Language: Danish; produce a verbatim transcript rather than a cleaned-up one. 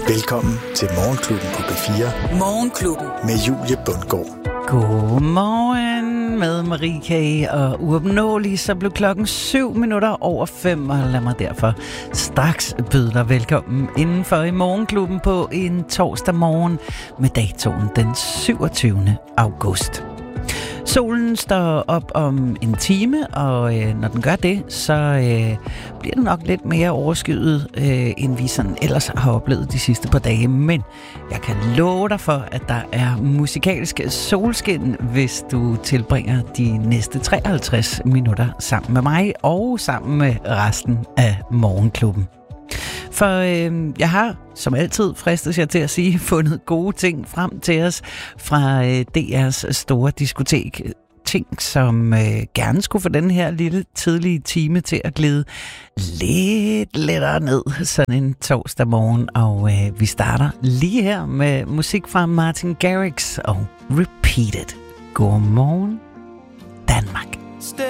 Velkommen til Morgenklubben på B fire. Morgenklubben. Med Julie Bundgaard. Godmorgen med Marie K. og uopnåelig, så blev klokken syv minutter over fem, og lad mig derfor straks byde dig velkommen indenfor i Morgenklubben på en torsdag morgen med datoen den syvogtyvende august. Solen står op om en time, og øh, når den gør det, så øh, bliver det nok lidt mere overskyet, øh, end vi sådan ellers har oplevet de sidste par dage. Men jeg kan love dig for, at der er musikalsk solskin, hvis du tilbringer de næste treoghalvtreds minutter sammen med mig og sammen med resten af Morgenklubben. For øh, jeg har, som altid fristes jeg til at sige, fundet gode ting frem til os fra øh, D R's store diskotek. Ting, som øh, gerne skulle få den her lille tidlige time til at glide lidt lettere ned sådan en torsdag morgen. Og øh, vi starter lige her med musik fra Martin Garrix og Repeat It. Godmorgen, Danmark.